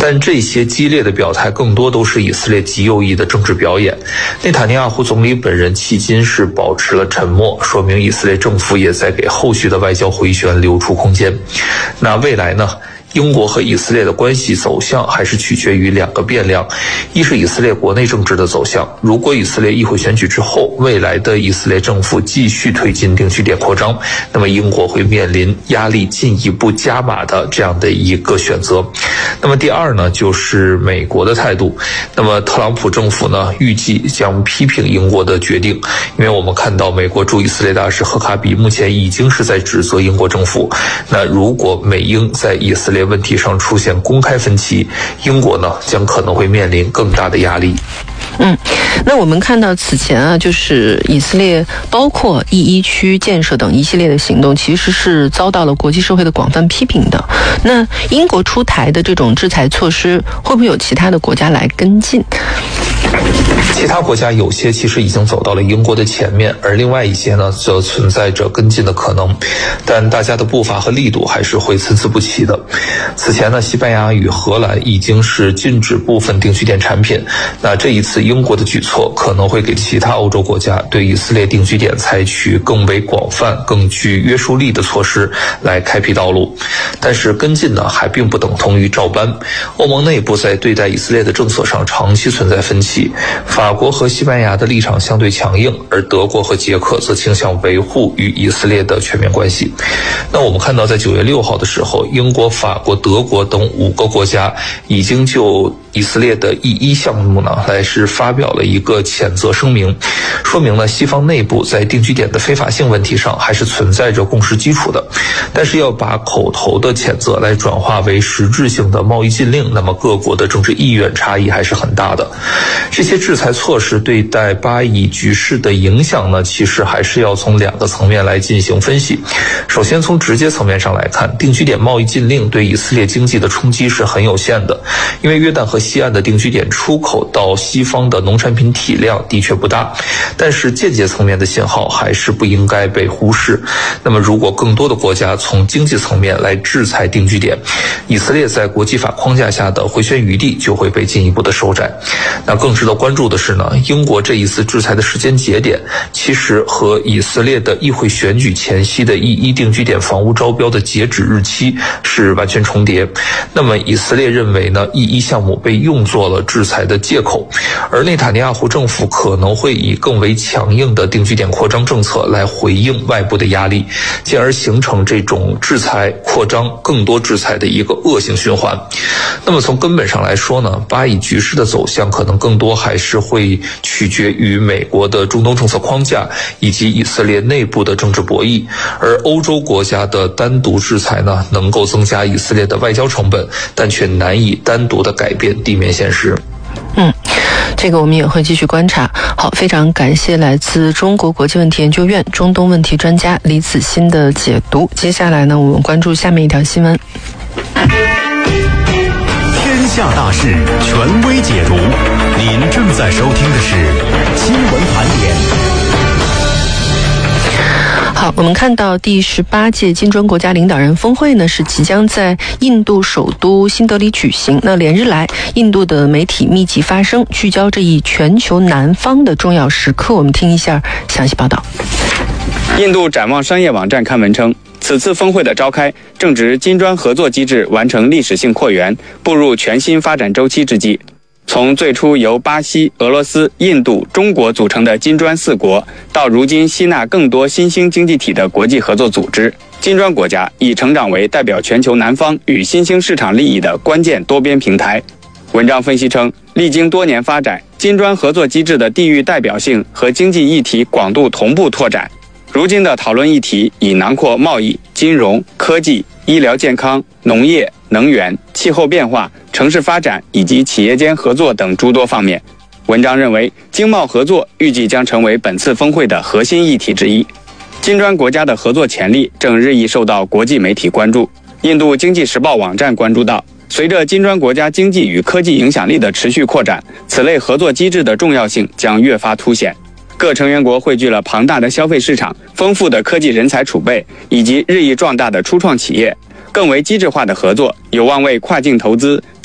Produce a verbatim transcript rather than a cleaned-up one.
但这些激烈的表态更多都是以色列极右翼的政治表演。内塔尼亚胡总理本人迄今是保持了沉默，说明以色列政府也在给后续的外交回旋留出空间。那未来呢？英国和以色列的关系走向还是取决于两个变量，一是以色列国内政治的走向。如果以色列议会选举之后，未来的以色列政府继续推进定居点扩张，那么英国会面临压力进一步加码的这样的一个选择。那么第二呢，就是美国的态度。那么特朗普政府呢，预计将批评英国的决定，因为我们看到美国驻以色列大使赫卡比目前已经是在指责英国政府。那如果美英在以色列问题上出现公开分歧，英国呢将可能会面临更大的压力。 嗯，那我们看到此前啊，就是以色列包括E一区建设等一系列的行动，其实是遭到了国际社会的广泛批评的。那英国出台的这种制裁措施，会不会有其他的国家来跟进？ 其他国家有些其实已经走到了英国的前面，而另外一些呢，则存在着跟进的可能，但大家的步伐和力度还是会参差不齐的。此前呢，西班牙与荷兰已经是禁止部分定居点产品，那这一次英国的举措可能会给其他欧洲国家对以色列定居点采取更为广泛、更具约束力的措施来开辟道路。但是跟进呢，还并不等同于照搬。欧盟内部在对待以色列的政策上长期存在分歧，法国和西班牙的立场相对强硬，而德国和捷克则倾向维护与以色列的全面关系。那我们看到在九月六号的时候，英国、法国、德国等五个国家已经就以色列的 E 一项目呢来是发表了一个谴责声明，说明了西方内部在定居点的非法性问题上还是存在着共识基础的，但是要把口头的谴责来转化为实质性的贸易禁令，那么各国的政治意愿差异还是很大的。这些制裁措施对待巴以局势的影响呢，其实还是要从两个层面来进行分析。首先从直接层面上来看，定居点贸易禁令对以色列经济的冲击是很有限的，因为约旦和西岸的定居点出口到西方的农产品体量的确不大，但是间接层面的信号还是不应该被忽视。那么如果更多的国家从经济层面来制裁定居点，以色列在国际法框架下的回旋余地就会被进一步的收窄。那更值得关注的是呢，英国这一次制裁的时间节点其实和以色列的议会选举前夕的 E 一定居点房屋招标的截止日期是完全重叠。那么以色列认为呢 E 一项目被用作了制裁的借口，而内塔尼亚胡政府可能会以更为强硬的定居点扩张政策来回应外部的压力，进而形成这种制裁扩张更多制裁的一个恶性循环。那么从根本上来说呢，巴以局势的走向可能更多还是会取决于美国的中东政策框架以及以色列内部的政治博弈，而欧洲国家的单独制裁呢，能够增加以色列的外交成本，但却难以单独的改变地面现实。 嗯，这个我们也会继续观察。好，非常感谢来自中国国际问题研究院中东问题专家李子欣的解读。接下来呢，我们关注下面一条新闻。 天下大事，权威解读。您正在收听的是新闻盘点。 好，我们看到第十八届金砖国家领导人峰会呢是即将在印度首都新德里举行。那连日来，印度的媒体密集发声，聚焦这一全球南方的重要时刻。我们听一下详细报道。 印度展望商业网站刊文称，此次峰会的召开正值金砖合作机制完成历史性扩员，步入全新发展周期之际。从最初由巴西、俄罗斯、印度、中国组成的金砖四国，到如今吸纳更多新兴经济体的国际合作组织，金砖国家已成长为代表全球南方与新兴市场利益的关键多边平台。文章分析称，历经多年发展，金砖合作机制的地域代表性和经济议题广度同步拓展。如今的讨论议题已囊括贸易、金融、科技、医疗健康、农业、能源、气候变化、城市发展以及企业间合作等诸多方面。文章认为，经贸合作预计将成为本次峰会的核心议题之一。金砖国家的合作潜力正日益受到国际媒体关注。印度经济时报网站关注到，随着金砖国家经济与科技影响力的持续扩展，此类合作机制的重要性将越发凸显。各成员国汇聚了庞大的消费市场、丰富的科技人才储备以及日益壮大的初创企业，更为机制化的合作有望为跨境投资、